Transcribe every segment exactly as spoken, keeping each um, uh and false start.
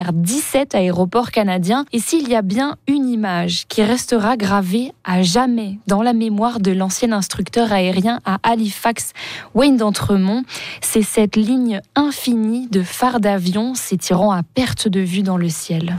dix-sept aéroports canadiens. Et s'il y a bien une image qui restera gravée à jamais dans la mémoire de l'ancien instructeur aérien à Halifax, Wayne d'Entremont, c'est cette ligne infinie de phares d'avions s'étirant à perte de vue dans le ciel.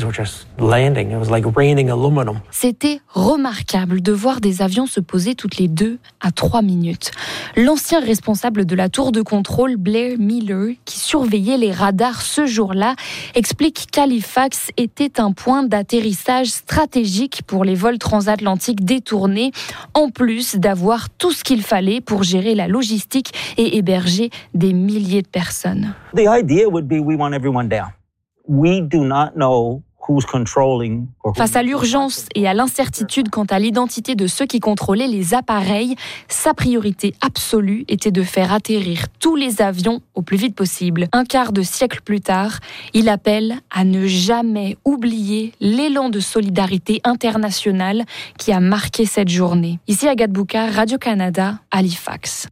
C'était remarquable de voir des avions se poser toutes les deux à trois minutes. L'ancien responsable de la tour de contrôle, Blair Miller, qui surveillait les radars ce jour-là, explique qu'Halifax était un point d'atterrissage stratégique pour les vols transatlantiques détournés, en plus d'avoir tout ce qu'il fallait pour gérer la logistique et héberger des milliers de personnes. The idea would be we want everyone down. We do not know who's controlling or who... Face à l'urgence et à l'incertitude quant à l'identité de ceux qui contrôlaient les appareils, sa priorité absolue était de faire atterrir tous les avions au plus vite possible. Un quart de siècle plus tard, il appelle à ne jamais oublier l'élan de solidarité internationale qui a marqué cette journée. Ici Agathe Boucard, Radio-Canada, Halifax.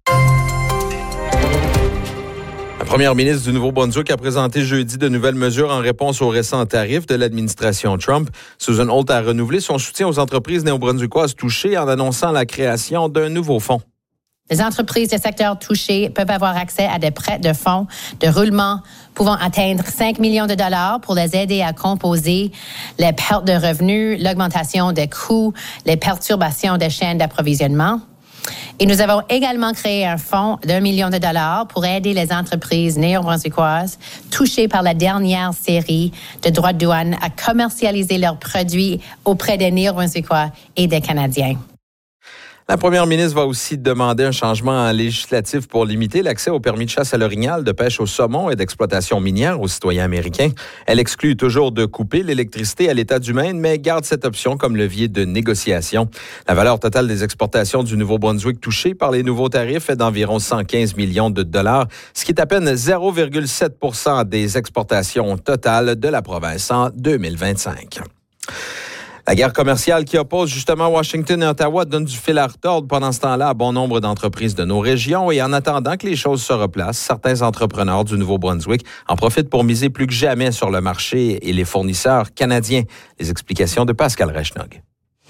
La première ministre du Nouveau-Brunswick a présenté jeudi de nouvelles mesures en réponse aux récents tarifs de l'administration Trump. Susan Holt a renouvelé son soutien aux entreprises néo-brunswickoises touchées en annonçant la création d'un nouveau fonds. Les entreprises des secteurs touchés peuvent avoir accès à des prêts de fonds de roulement pouvant atteindre cinq millions de dollars pour les aider à composer les pertes de revenus, l'augmentation des coûts, les perturbations des chaînes d'approvisionnement. Et nous avons également créé un fonds d'un million de dollars pour aider les entreprises néo-brunswickoises touchées par la dernière série de droits de douane à commercialiser leurs produits auprès des néo-brunswickois et des Canadiens. La première ministre va aussi demander un changement législatif pour limiter l'accès au permis de chasse à l'orignal, de pêche au saumon et d'exploitation minière aux citoyens américains. Elle exclut toujours de couper l'électricité à l'État du Maine, mais garde cette option comme levier de négociation. La valeur totale des exportations du Nouveau-Brunswick touchées par les nouveaux tarifs est d'environ cent quinze millions de dollars, ce qui est à peine zéro virgule sept pour cent des exportations totales de la province en deux mille vingt-cinq. La guerre commerciale qui oppose justement Washington et Ottawa donne du fil à retordre pendant ce temps-là à bon nombre d'entreprises de nos régions. Et en attendant que les choses se replacent, certains entrepreneurs du Nouveau-Brunswick en profitent pour miser plus que jamais sur le marché et les fournisseurs canadiens. Les explications de Pascal Reichnog.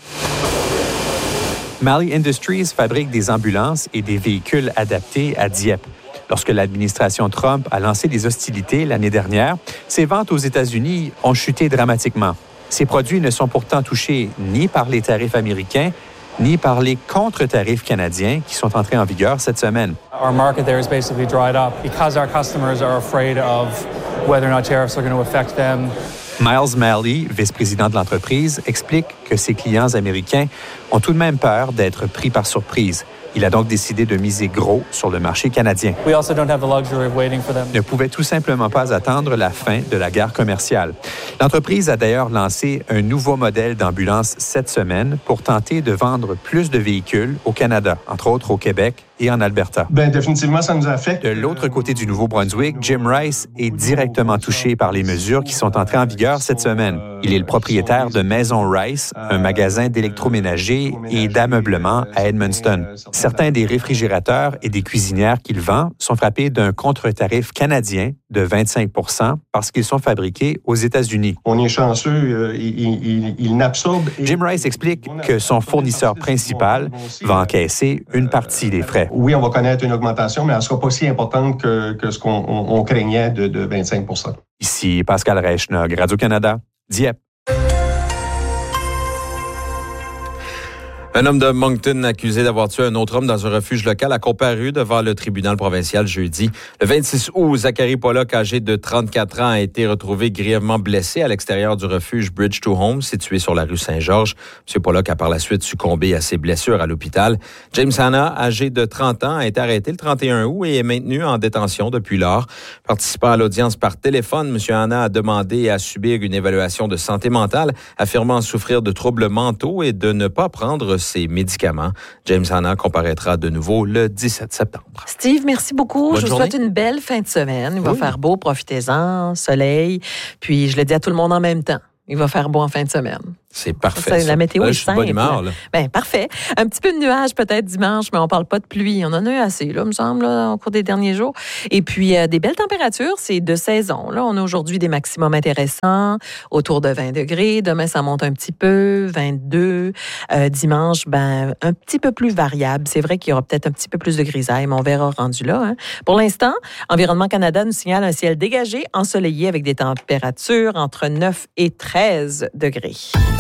Malley Industries fabrique des ambulances et des véhicules adaptés à Dieppe. Lorsque l'administration Trump a lancé les hostilités l'année dernière, ses ventes aux États-Unis ont chuté dramatiquement. Ces produits ne sont pourtant touchés ni par les tarifs américains, ni par les contre-tarifs canadiens qui sont entrés en vigueur cette semaine. Our market there is basically dried up because our customers are afraid of whether or not tariffs are going to affect them. Miles Malley, vice-président de l'entreprise, explique que ses clients américains ont tout de même peur d'être pris par surprise. Il a donc décidé de miser gros sur le marché canadien. We also don't have the luxury of waiting for them. Ne pouvait tout simplement pas attendre la fin de la guerre commerciale. L'entreprise a d'ailleurs lancé un nouveau modèle d'ambulance cette semaine pour tenter de vendre plus de véhicules au Canada, entre autres au Québec et en Alberta. Bien, définitivement, ça nous affecte. De l'autre côté du Nouveau-Brunswick, Jim Rice est directement touché par les mesures qui sont entrées en vigueur cette semaine. Il est le propriétaire de Maison Rice, un magasin d'électroménager et d'ameublement à Edmundston. Certains des réfrigérateurs et des cuisinières qu'il vend sont frappés d'un contre-tarif canadien de vingt-cinq pour cent parce qu'ils sont fabriqués aux États-Unis. On est chanceux, euh, il, il, il n'absorbe... Jim Rice explique que son fournisseur principal va encaisser une partie des frais. Oui, on va connaître une augmentation, mais elle ne sera pas si importante que, que ce qu'on on, on craignait de, de vingt-cinq pour cent. Ici Pascal Reichnog, Radio-Canada, Dieppe. Un homme de Moncton accusé d'avoir tué un autre homme dans un refuge local a comparu devant le tribunal provincial jeudi. Le vingt-six août, Zachary Pollock, âgé de trente-quatre ans, a été retrouvé grièvement blessé à l'extérieur du refuge Bridge to Home, situé sur la rue Saint-Georges. M. Pollock a par la suite succombé à ses blessures à l'hôpital. James Hanna, âgé de trente ans, a été arrêté le trente et un août et est maintenu en détention depuis lors. Participant à l'audience par téléphone, M. Hanna a demandé à subir une évaluation de santé mentale, affirmant souffrir de troubles mentaux et de ne pas prendre ses médicaments. James Hanna comparaîtra de nouveau le dix-sept septembre. Steve, merci beaucoup. Bonne je vous journée. souhaite une belle fin de semaine. Il va oui. faire beau, profitez-en, soleil. Puis je le dis à tout le monde en même temps. Il va faire beau en fin de semaine. C'est parfait. Ça, ça. La météo là, est je suis simple. de bonne humeur, là. Ben, parfait. Un petit peu de nuages peut-être dimanche, mais on parle pas de pluie. On en a eu assez, là, me semble, là, au cours des derniers jours. Et puis, euh, des belles températures, c'est de saison. Là, on a aujourd'hui des maximums intéressants, autour de vingt degrés. Demain, ça monte un petit peu, vingt-deux. Euh, dimanche, ben, un petit peu plus variable. C'est vrai qu'il y aura peut-être un petit peu plus de grisaille, mais on verra rendu là. Hein. Pour l'instant, Environnement Canada nous signale un ciel dégagé, ensoleillé avec des températures entre neuf et treize degrés.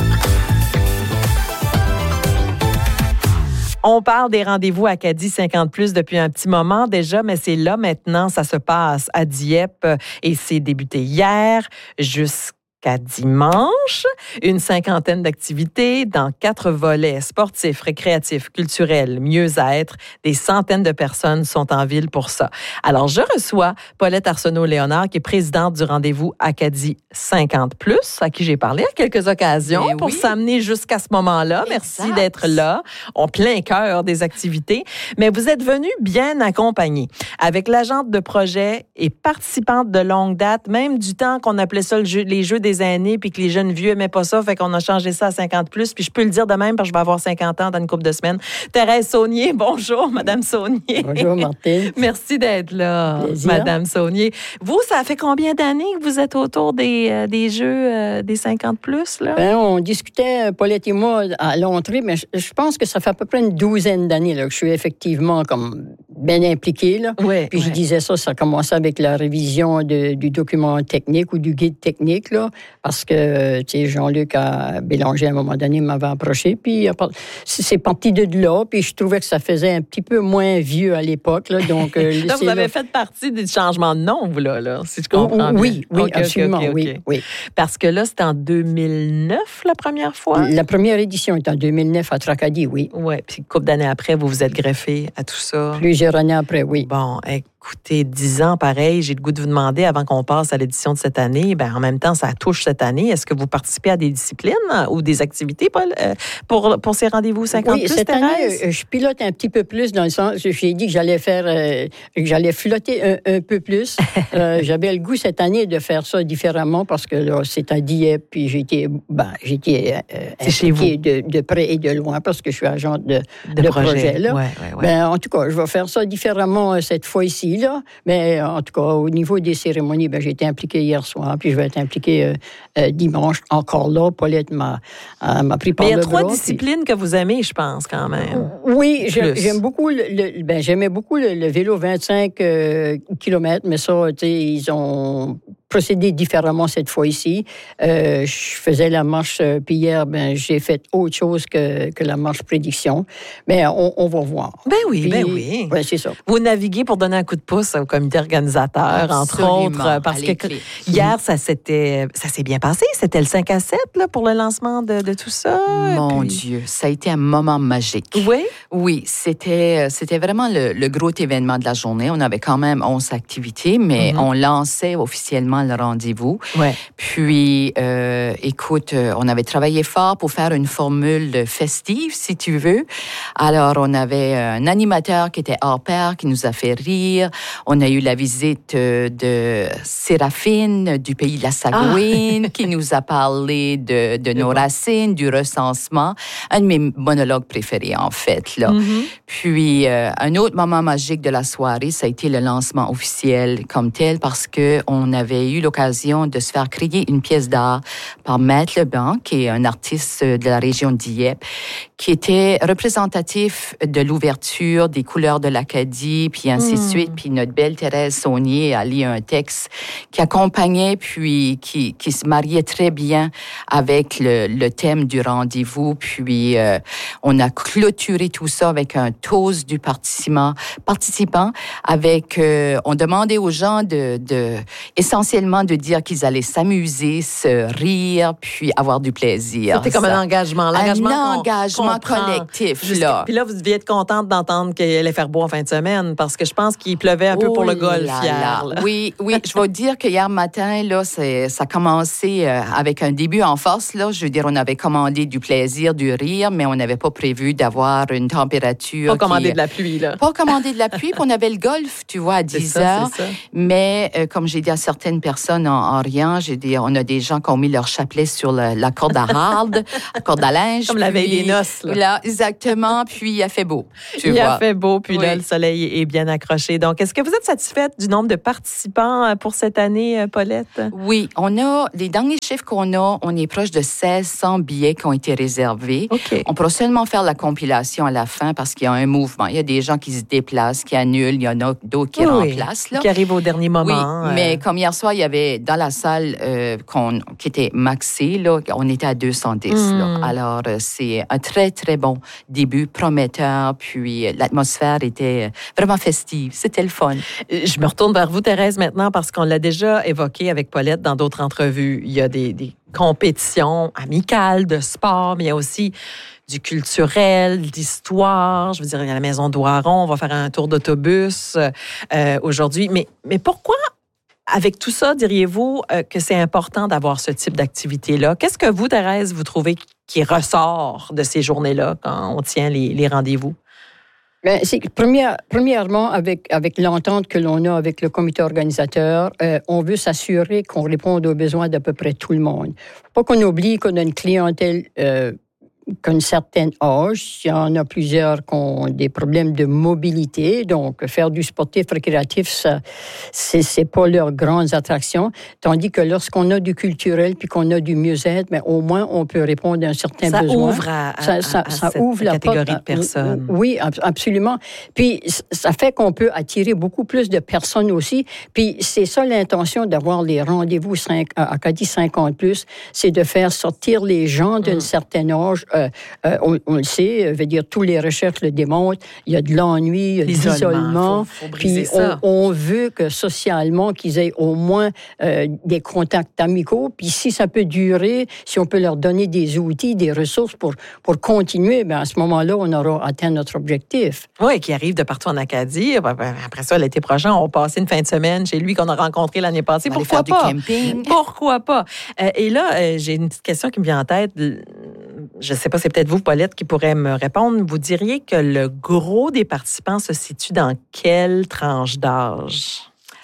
On parle des rendez-vous Acadie cinquante plus depuis un petit moment déjà, mais c'est là maintenant, ça se passe à Dieppe et c'est débuté hier jusqu'à qu'à dimanche, une cinquantaine d'activités dans quatre volets sportifs, récréatifs, culturels, mieux-être. Des centaines de personnes sont en ville pour ça. Alors, je reçois Paulette Arsenault-Léonard, qui est présidente du rendez-vous Acadie cinquante plus, à qui j'ai parlé à quelques occasions Mais pour oui. s'amener jusqu'à ce moment-là. Merci Exact. d'être là, en plein cœur des activités. Mais vous êtes venu bien accompagné, avec l'agente de projet et participante de longue date, même du temps qu'on appelait ça le jeu, les jeux des aînés, puis que les jeunes vieux aimaient pas ça, fait qu'on a changé ça à cinquante plus, puis je peux le dire de même, parce que je vais avoir cinquante ans dans une couple de semaines. Thérèse Saunier, bonjour, Madame Saunier. Bonjour, Martine. Merci d'être là, Plaisir. Madame Saunier. Vous, ça fait combien d'années que vous êtes autour des, euh, des jeux euh, des cinquante plus, là? Ben, on discutait, Paulette et moi, à l'entrée, mais je, je pense que ça fait à peu près une douzaine d'années là, que je suis effectivement comme bien impliquée. Là. Ouais, Puis ouais. je disais ça, ça commençait avec la révision de, du document technique ou du guide technique, là, parce que, tu sais, Jean-Luc a Bélanger, à un moment donné, m'avait approché, puis c'est parti de là, puis je trouvais que ça faisait un petit peu moins vieux à l'époque, là, donc... Euh, Donc, vous avez là. fait partie du changement de nom, vous, là, là si je comprends Oui, bien. oui, Ok, ok, absolument, ok, ok. oui, oui. Parce que là, c'était en deux mille neuf, la première fois? La première édition est en deux mille neuf à Tracadie, oui. Oui, puis une couple d'années après, vous vous êtes greffé à tout ça. Plusieurs années après, oui. Bon, écoutez, dix ans, pareil, j'ai le goût de vous demander, avant qu'on passe à l'édition de cette année, ben en même temps, ça touche cette année. Est-ce que vous participez à des disciplines ou des activités, Paul, euh, pour, pour ces rendez-vous cinquante oui, plus, cette Thérèse? année, euh, je pilote un petit peu plus dans le sens, j'ai dit que j'allais faire, euh, que j'allais flotter un, un peu plus. euh, j'avais le goût cette année de faire ça différemment parce que là, c'est à Dieppe, puis j'étais, ben, j'étais euh, impliquée de, de près et de loin parce que je suis agente de, De de projet, projet. Là. ouais, ouais, ouais. Ben, en tout cas, je vais faire ça différemment euh, cette fois-ci, là. Mais euh, en tout cas, au niveau des cérémonies, ben, j'ai été impliquée hier soir, puis je vais être impliquée euh, euh, dimanche encore là. Paulette m'a, euh, m'a pris par Mais il y le a trois bras, disciplines que vous aimez, je pense, quand même. oui, j'aime, Plus. j'aime beaucoup le, le- ben, j'aimais beaucoup le, le vélo vingt-cinq euh, kilomètres, mais ça, tu sais, ils ont procédé différemment cette fois-ci. Euh, je faisais la marche, euh, puis hier, ben, j'ai fait autre chose que, que la marche prédiction. Mais on, on va voir. Ben oui, Puis, ben oui. ouais, c'est ça. Vous naviguez pour donner un coup de pouce au comité organisateur, entre Absolument, autres, euh, parce à que l'écrit. hier, ça s'était, ça s'est bien passé. C'était le cinq à sept là, pour le lancement de, de tout ça. Mon Puis- Dieu, ça a été un moment magique. Oui? Oui, c'était, c'était vraiment le, le gros événement de la journée. On avait quand même onze activités, mais Mhm. on lançait officiellement le rendez-vous. Ouais. Puis, euh, écoute, euh, on avait travaillé fort pour faire une formule festive, si tu veux. Alors, on avait un animateur qui était hors pair, qui nous a fait rire. On a eu la visite euh, de Séraphine, du pays de la Sagouine, qui nous a parlé de, de nos racines, du recensement. Un de mes monologues préférés, en fait, là. Mhm. Puis, euh, un autre moment magique de la soirée, ça a été le lancement officiel comme tel, parce qu'on avait eu l'occasion de se faire créer une pièce d'art par Maître Leblanc, qui est un artiste de la région de Dieppe, qui était représentatif de l'ouverture, des couleurs de l'Acadie, puis ainsi de suite. Puis notre belle Thérèse Saunier a lu un texte qui accompagnait, puis qui, qui se mariait très bien avec le, le thème du rendez-vous. Puis euh, on a clôturé tout ça avec un toast du participant, participant avec, euh, on demandait aux gens de, de, essentiellement de dire qu'ils allaient s'amuser, se rire, puis avoir du plaisir. C'était comme Ça. un engagement. L'engagement Un qu'on- engagement vraiment collectif, Jusqu'à... là. Puis là, vous deviez être contente d'entendre qu'il allait faire beau en fin de semaine, parce que je pense qu'il pleuvait un peu oh pour le golf là hier. Là. Là. Oui, oui, je vais te dire que hier matin, là, c'est, ça a commencé euh, avec un début en force, là. Je veux dire, on avait commandé du plaisir, du rire, mais on n'avait pas prévu d'avoir une température. Pas commandé qui... de la pluie, là. Pas commandé de la pluie, puis on avait le golf, tu vois, à dix heures. C'est ça. Mais euh, comme j'ai dit à certaines personnes en, en riant, j'ai dit, on a des gens qui ont mis leur chapelet sur le, la corde à hard, la corde à linge. Comme la veille des noces. Là. Là, exactement. Puis il a fait beau. Tu il vois. a fait beau, puis oui. là, le soleil est bien accroché. Donc, est-ce que vous êtes satisfaite du nombre de participants pour cette année, Paulette? Oui, on a, les derniers chiffres qu'on a, on est proche de mille six cents billets qui ont été réservés. Okay. On pourra seulement faire la compilation à la fin parce qu'il y a un mouvement. Il y a des gens qui se déplacent, qui annulent, il y en a d'autres qui oui, remplacent. Là. Qui arrivent au dernier moment. Oui, euh... mais comme hier soir, il y avait dans la salle euh, qu'on, qui était maxée, là, on était à deux cent dix. Mm. Là. Alors, euh, c'est un très, très bon début, prometteur, puis euh, l'atmosphère était vraiment festive. C'était le fun. Je me retourne vers vous, Thérèse, maintenant, parce qu'on l'a déjà évoqué avec Paulette dans d'autres entrevues. Il y a des, des compétitions amicales de sport, mais il y a aussi du culturel, d'histoire. Je veux dire, il y a la Maison Doiron, on va faire un tour d'autobus euh, aujourd'hui. Mais, mais pourquoi, avec tout ça, diriez-vous euh, que c'est important d'avoir ce type d'activité-là? Qu'est-ce que vous, Thérèse, vous trouvez qui ressort de ces journées-là quand on tient les, les rendez-vous? Bien, c'est, première, premièrement, avec, avec l'entente que l'on a avec le comité organisateur, euh, on veut s'assurer qu'on réponde aux besoins d'à peu près tout le monde. Pas qu'on oublie qu'on a une clientèle euh, qu'un certain âge. Il y en a plusieurs qui ont des problèmes de mobilité. Donc, faire du sportif récréatif, ça, c'est, c'est pas leurs grandes attractions. Tandis que lorsqu'on a du culturel puis qu'on a du mieux-être, mais au moins, on peut répondre à un certain ça besoin. Ouvre à, ça, à, ça, à ça cette ouvre la catégorie porte, de personnes. Oui, absolument. Puis, ça fait qu'on peut attirer beaucoup plus de personnes aussi. Puis, c'est ça l'intention d'avoir les rendez-vous cinq, à Acadie cinquante plus, c'est de faire sortir les gens d'un mm. certain âge. Euh, euh, on, on le sait, veut dire, tous les recherches le démontrent. Il y a de l'ennui, il y a de l'isolement. Faut, faut puis ça. On, on veut que socialement, qu'ils aient au moins euh, des contacts amicaux. Puis si ça peut durer, si on peut leur donner des outils, des ressources pour, pour continuer, bien à ce moment-là, on aura atteint notre objectif. Oui, qui arrive de partout en Acadie. Après ça, l'été prochain, on va passer une fin de semaine chez lui qu'on a rencontré l'année passée. On Pourquoi faire pas? Du camping. Pourquoi pas? Euh, et là, euh, j'ai une petite question qui me vient en tête. Je ne sais pas, c'est peut-être vous, Paulette, qui pourrait me répondre. Vous diriez que le gros des participants se situe dans quelle tranche d'âge?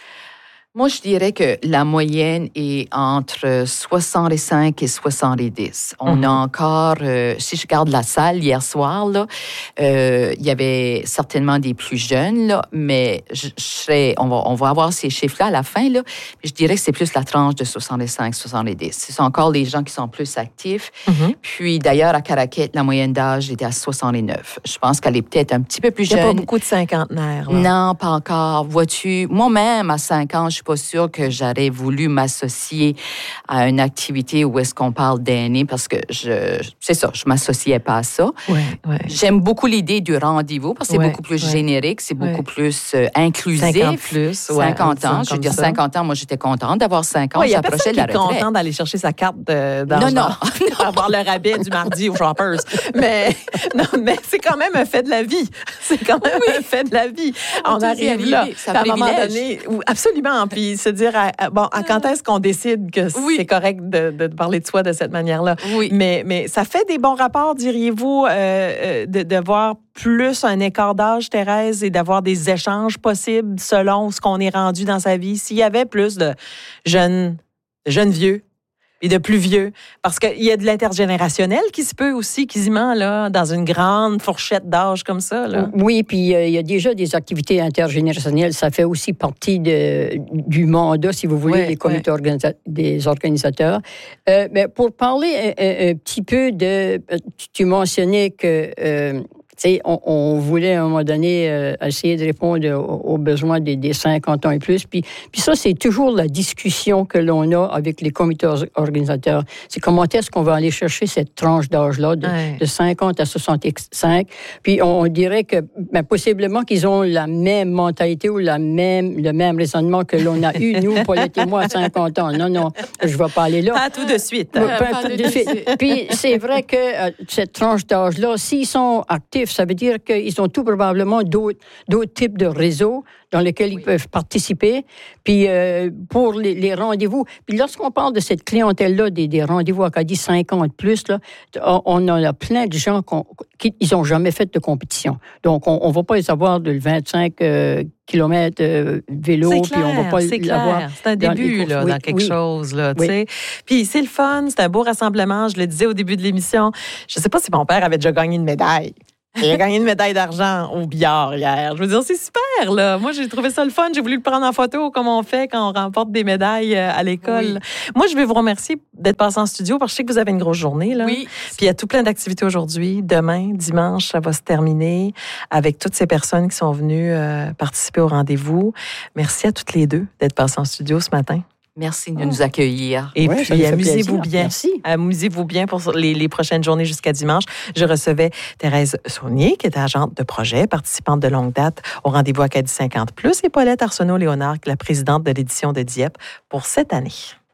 Moi, je dirais que la moyenne est entre soixante-cinq et soixante-dix. On mm-hmm. a encore, euh, si je regarde la salle hier soir, là, euh, il y avait certainement des plus jeunes, là, mais je, je serais, on va, on va avoir ces chiffres-là à la fin, là. Je dirais que c'est plus la tranche de soixante-cinq soixante-dix. Ce sont encore les gens qui sont plus actifs. Mm-hmm. Puis d'ailleurs, à Caraquette, la moyenne d'âge était à soixante-neuf. Je pense qu'elle est peut-être un petit peu plus jeune. Il n'y a pas beaucoup de cinquantenaires. Là. Non, pas encore. Vois-tu, moi-même, à cinq ans, je suis pas sûre que j'aurais voulu m'associer à une activité où est-ce qu'on parle d'aînés parce que je, c'est ça, je m'associais pas à ça. Ouais, ouais. J'aime beaucoup l'idée du rendez-vous parce que c'est ouais, beaucoup plus ouais. générique, c'est beaucoup ouais. plus euh, inclusif. cinquante plus. cinquante ouais, ans. Je veux dire, ça. cinquante ans, moi, j'étais contente d'avoir cinq ans. Ouais, j'approchais de la retraite. Il y a personne qui est content d'aller chercher sa carte de, d'âge non, non. pour avoir le rabais du mardi aux Shoppers. Mais, non, mais c'est quand même un fait de la vie. C'est quand même oui. un fait de la vie. On, On arrive là. À un moment donné, absolument. Puis se dire, à, bon, à quand est-ce qu'on décide que oui. c'est correct de, de parler de soi de cette manière-là? Oui. Mais, mais ça fait des bons rapports, diriez-vous, euh, de, de voir plus un écart d'âge, Thérèse, et d'avoir des échanges possibles selon ce qu'on est rendu dans sa vie. S'il y avait plus de jeunes, de jeunes vieux et de plus vieux, parce qu'il y a de l'intergénérationnel qui se peut aussi quasiment là, dans une grande fourchette d'âge comme ça. Là. Oui, puis euh, il y a déjà des activités intergénérationnelles. Ça fait aussi partie de, du mandat, si vous voulez, ouais, des comités ouais. organisa- des organisateurs. Euh, mais pour parler un, un, un petit peu de... Tu mentionnais que... Euh, sais, on, on voulait à un moment donné euh, essayer de répondre aux, aux besoins des, des cinquante ans et plus. Puis, puis ça, c'est toujours la discussion que l'on a avec les comités organisateurs. C'est comment est-ce qu'on va aller chercher cette tranche d'âge-là de, ouais. de cinquante à soixante-cinq. Puis on, on dirait que ben, possiblement qu'ils ont la même mentalité ou la même, le même raisonnement que l'on a eu, nous, Paulette et moi, à cinquante ans. Non, non, je ne vais pas aller là. Pas tout de suite. Hein. Pas, pas tout de suite. Puis c'est vrai que euh, cette tranche d'âge-là, s'ils sont actifs, ça veut dire qu'ils ont tout probablement d'autres, d'autres types de réseaux dans lesquels oui. ils peuvent participer. Puis euh, pour les, les rendez-vous, puis lorsqu'on parle de cette clientèle-là, des, des rendez-vous Acadie cinquante plus, là, on a plein de gens qui n'ont jamais fait de compétition. Donc, on ne va pas les avoir de vingt-cinq euh, kilomètres euh, vélo, puis on va pas c'est l'avoir. Clair. C'est un début là, oui, dans quelque oui. chose. Là, oui. Puis c'est le fun, c'est un beau rassemblement. Je le disais au début de l'émission. Je ne sais pas si mon père avait déjà gagné une médaille. Il a gagné une médaille d'argent au billard hier. Je veux dire, c'est super, là. Moi, j'ai trouvé ça le fun. J'ai voulu le prendre en photo, comme on fait quand on remporte des médailles à l'école. Oui. Moi, je vais vous remercier d'être passé en studio parce que je sais que vous avez une grosse journée, là. Oui. Puis il y a tout plein d'activités aujourd'hui. Demain, dimanche, ça va se terminer avec toutes ces personnes qui sont venues euh, participer au rendez-vous. Merci à toutes les deux d'être passées en studio ce matin. Merci de nous accueillir. Et ouais, puis, amusez-vous bien. Merci. Amusez-vous bien pour les, les prochaines journées jusqu'à dimanche. Je recevais Thérèse Saunier, qui est agente de projet, participante de longue date au rendez-vous Acadie cinquante plus, et Paulette Arsenault-Léonard, qui est la présidente de l'édition de Dieppe pour cette année.